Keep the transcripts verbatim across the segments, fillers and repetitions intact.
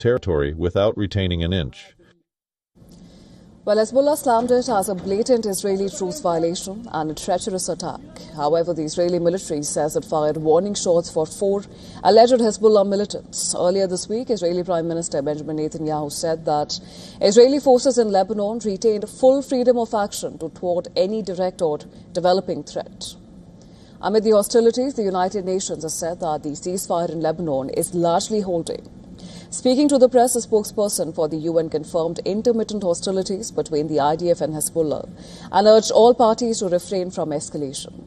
territory without retaining an inch. Well, Hezbollah slammed it as a blatant Israeli truce violation and a treacherous attack. However, the Israeli military says it fired warning shots for four alleged Hezbollah militants. Earlier this week, Israeli Prime Minister Benjamin Netanyahu said that Israeli forces in Lebanon retained full freedom of action to thwart any direct or developing threat. Amid the hostilities, the United Nations has said that the ceasefire in Lebanon is largely holding. Speaking to the press, a spokesperson for the U N confirmed intermittent hostilities between the I D F and Hezbollah and urged all parties to refrain from escalation.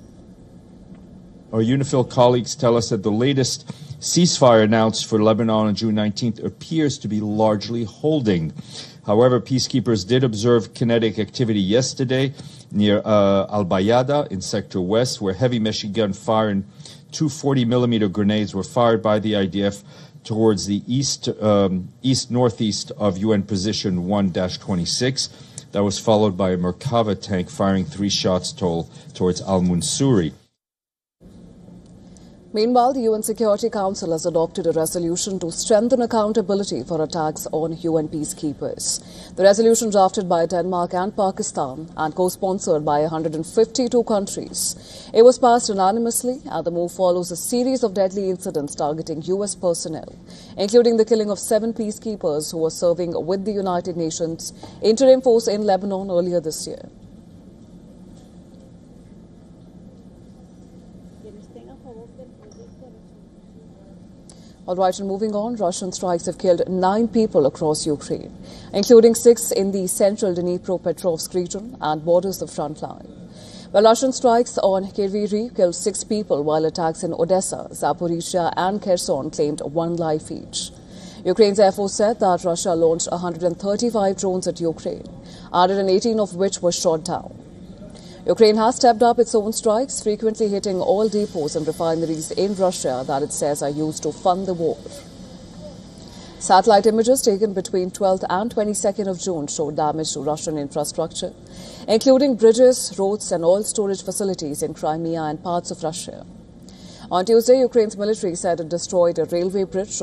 Our UNIFIL colleagues tell us that the latest ceasefire announced for Lebanon on June nineteenth appears to be largely holding. However, peacekeepers did observe kinetic activity yesterday near uh, Al-Bayada in Sector West, where heavy machine gun fire and two forty millimeter grenades were fired by the I D F towards the east, um, east-northeast of U N Position one dash twenty-six. That was followed by a Merkava tank firing three shots told towards Al-Munsuri. Meanwhile, the U N Security Council has adopted a resolution to strengthen accountability for attacks on U N peacekeepers. The resolution, drafted by Denmark and Pakistan and co-sponsored by one hundred fifty-two countries, it was passed unanimously, and the move follows a series of deadly incidents targeting U S personnel, including the killing of seven peacekeepers who were serving with the United Nations interim force in Lebanon earlier this year. All right, and moving on, Russian strikes have killed nine people across Ukraine, including six in the central Dnipropetrovsk region and borders the front line. Well, Russian strikes on Kryvyi killed six people, while attacks in Odessa, Zaporizhia and Kherson claimed one life each. Ukraine's Air Force said that Russia launched one hundred thirty-five drones at Ukraine, one hundred eighteen of which were shot down. Ukraine has stepped up its own strikes, frequently hitting oil depots and refineries in Russia that it says are used to fund the war. Satellite images taken between twelfth and twenty-second of June showed damage to Russian infrastructure, including bridges, roads and oil storage facilities in Crimea and parts of Russia. On Tuesday, Ukraine's military said it destroyed a railway bridge